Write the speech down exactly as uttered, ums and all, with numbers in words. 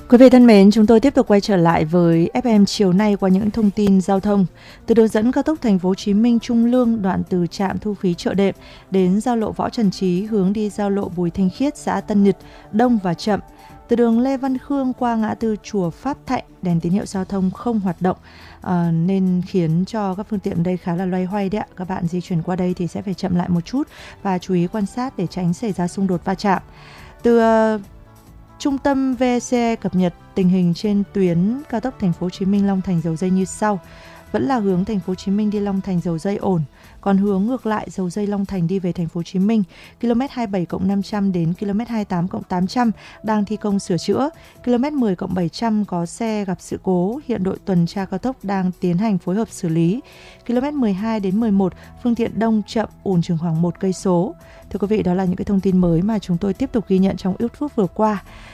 Quý vị thân mến, chúng tôi tiếp tục quay trở lại với ép em chiều nay qua những thông tin giao thông. Từ đường dẫn cao tốc Thành phố Hồ Chí Minh Trung Lương đoạn từ trạm thu phí Chợ Đệm đến giao lộ Võ Trần Chí hướng đi giao lộ Bùi Thanh Khiết, xã Tân Nhật đông và chậm. Từ đường Lê Văn Khương qua ngã tư chùa Pháp Thạnh, đèn tín hiệu giao thông không hoạt động à, nên khiến cho các phương tiện đây khá là loay hoay đấy ạ. Các bạn di chuyển qua đây thì sẽ phải chậm lại một chút và chú ý quan sát để tránh xảy ra xung đột va chạm. Từ uh, Trung tâm vê e xê cập nhật tình hình trên tuyến cao tốc Thành phố Hồ Chí Minh Long Thành Dầu Dây như sau. Vẫn là hướng Thành phố Hồ Chí Minh đi Long Thành Dầu Dây ổn, còn hướng ngược lại Dầu Dây Long Thành đi về Thành phố Hồ Chí Minh, km hai mươi bảy cộng năm trăm đến km hai mươi tám cộng tám trăm đang thi công sửa chữa, km mười cộng bảy trăm có xe gặp sự cố, hiện đội tuần tra cao tốc đang tiến hành phối hợp xử lý. km mười hai đến mười một phương tiện đông chậm ùn chừng khoảng một cây số. Thưa quý vị, đó là những cái thông tin mới mà chúng tôi tiếp tục ghi nhận trong ít phút vừa qua.